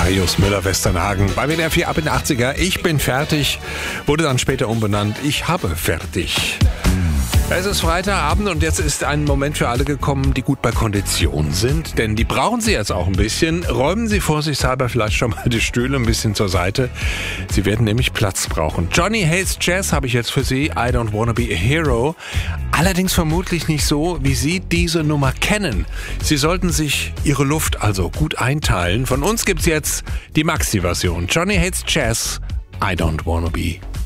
Marius Müller-Westernhagen bei WDR 4 ab in den 80er. Ich bin fertig, wurde dann später umbenannt. Ich habe fertig. Es ist Freitagabend und jetzt ist ein Moment für alle gekommen, die gut bei Kondition sind. Denn die brauchen sie jetzt auch ein bisschen. Räumen Sie vorsichtshalber vielleicht schon mal die Stühle ein bisschen zur Seite. Sie werden nämlich Platz brauchen. Johnny Hates Jazz habe ich jetzt für Sie. I don't wanna be a hero. Allerdings vermutlich nicht so, wie Sie diese Nummer kennen. Sie sollten sich Ihre Luft also gut einteilen. Von uns gibt's jetzt die Maxi-Version. Johnny Hates Jazz. I don't wanna be